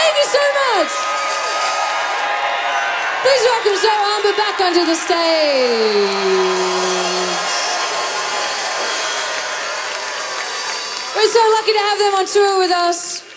Thank you so much. Please welcome So Amber back onto the stage. We're so lucky to have them on tour with us.